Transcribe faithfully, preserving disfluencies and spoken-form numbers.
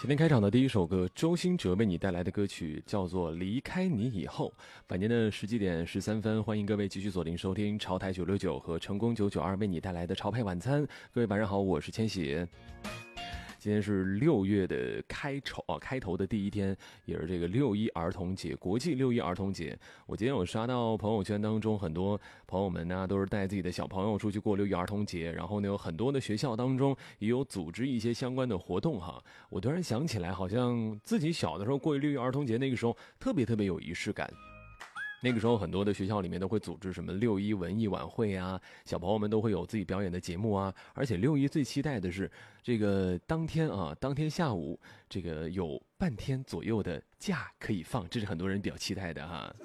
今天开场的第一首歌，周兴哲为你带来的歌曲叫做《离开你以后》。晚间的十七点十三分，欢迎各位继续锁定收听潮台九六九和成功九九二为你带来的潮派晚餐。各位晚上好，我是千玺。今天是六月的开头啊，开头的第一天，也是这个六一儿童节，国际六一儿童节。我今天有刷到朋友圈当中，很多朋友们呢都是带自己的小朋友出去过六一儿童节，然后呢有很多的学校当中也有组织一些相关的活动哈。我突然想起来，好像自己小的时候过六一儿童节那个时候特别特别有仪式感。那个时候很多的学校里面都会组织什么六一文艺晚会啊，小朋友们都会有自己表演的节目啊，而且六一最期待的是这个当天啊，当天下午这个有半天左右的假可以放，这是很多人比较期待的哈。